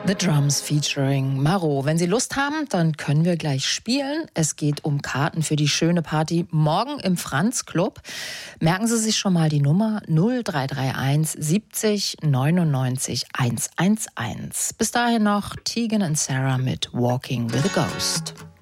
The Drums featuring Maro. Wenn Sie Lust haben, dann können wir gleich spielen. Es geht um Karten für die schöne Party morgen im Franz Club. Merken Sie sich schon mal die Nummer 0331 70 99 111. Bis dahin noch Tegan und Sarah mit Walking with a Ghost.